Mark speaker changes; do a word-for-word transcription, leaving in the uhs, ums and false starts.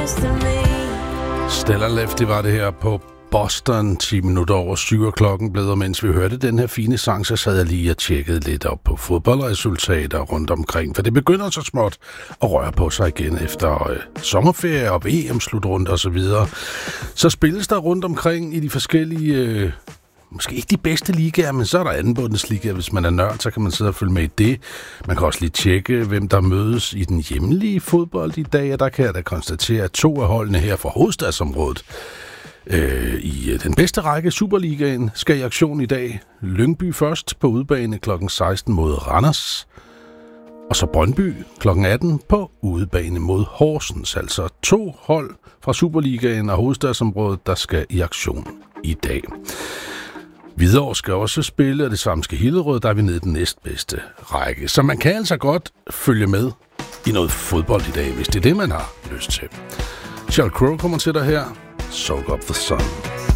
Speaker 1: Stellar Left, det var det her på Boston, ti minutter over syv og klokken blevet, og mens vi hørte den her fine sang, så sad jeg lige og tjekkede lidt op på fodboldresultater rundt omkring, for det begynder så småt at røre på sig igen efter øh, sommerferie og V M-slutrunde og så videre. Så spilles der rundt omkring i de forskellige, øh, måske ikke de bedste ligaer, men så er der anden Bundesliga. Hvis man er nørd, så kan man sidde og følge med i det. Man kan også lige tjekke, hvem der mødes i den hjemlige fodbold i dag, og der kan jeg da konstatere, at to af holdene her fra hovedstadsområdet Øh, i den bedste række, Superligaen, skal i aktion i dag. Lyngby først på udebane klokken seksten mod Randers. Og så Brøndby klokken atten på udebane mod Horsens. Altså to hold fra Superligaen og hovedstadsområdet, der skal i aktion i dag. Hvidovre skal også spille, og det samme skal Hillerød, der er vi nede i den næstbedste række. Så man kan altså godt følge med i noget fodbold i dag, hvis det er det, man har lyst til. Sheryl Crow kommer til dig her. Soak up the sun.